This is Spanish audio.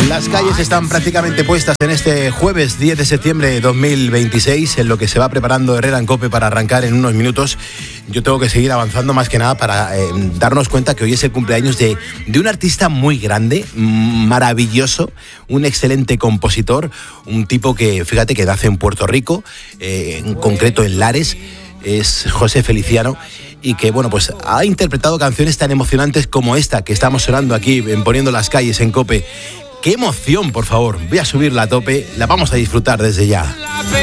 Las calles están prácticamente puestas en este jueves 10 de septiembre de 2026, en lo que se va preparando Herrera en COPE para arrancar en unos minutos. Yo tengo que seguir avanzando más que nada para darnos cuenta que hoy es el cumpleaños de un artista muy grande, maravilloso, un excelente compositor, un tipo que, fíjate, que nace en Puerto Rico, en concreto en Lares, es José Feliciano, y que, bueno, pues ha interpretado canciones tan emocionantes como esta que estamos sonando aquí en Poniendo las Calles en COPE. ¡Qué emoción, por favor! Voy a subirla a tope, la vamos a disfrutar desde ya.